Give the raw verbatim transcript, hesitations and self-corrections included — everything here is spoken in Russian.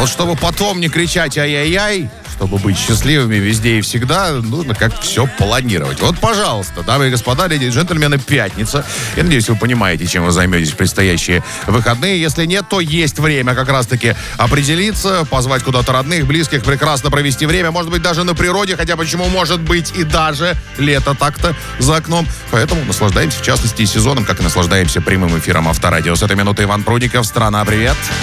вот чтобы потом не кричать ай-яй-яй, чтобы быть счастливыми везде и всегда, нужно как-то все планировать. Вот, пожалуйста, дамы и господа, леди и джентльмены, пятница. Я надеюсь, вы понимаете, чем вы займетесь в предстоящие выходные. Если нет, то есть время как раз-таки определиться, позвать куда-то родных, близких, прекрасно провести время. Может быть, даже на природе, хотя почему может быть и даже лето так-то за окном. Поэтому наслаждаемся, в частности, и сезоном, как и наслаждаемся прямым эфиром Авторадио. С этой минуты Иван Прудников. Страна, привет!